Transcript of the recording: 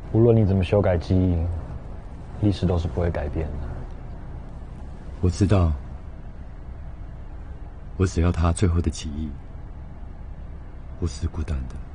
无论你怎么修改记忆，历史都是不会改变的。 我知道，我只要他最后的记忆，不是孤单的。